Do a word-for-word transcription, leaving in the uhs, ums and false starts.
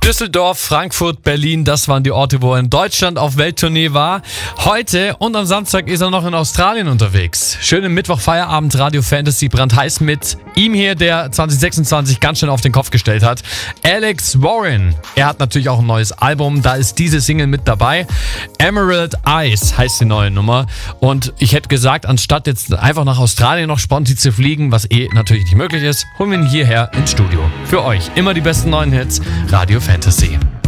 Düsseldorf, Frankfurt, Berlin, das waren die Orte, wo er in Deutschland auf Welttournee war. Heute und am Samstag ist er noch in Australien unterwegs. Schönen Mittwoch Feierabend, Radio Fantasy brandheiß mit ihm hier, der zwanzig sechsundzwanzig ganz schön auf den Kopf gestellt hat. Alex Warren. Er hat natürlich auch ein neues Album, da ist diese Single mit dabei. Emerald Eyes heißt die neue Nummer. Und ich hätte gesagt, anstatt jetzt einfach nach Australien noch spontan zu fliegen, was eh natürlich nicht möglich ist, holen wir ihn hierher ins Studio. Für euch immer die besten neuen Hits, Radio Fantasy.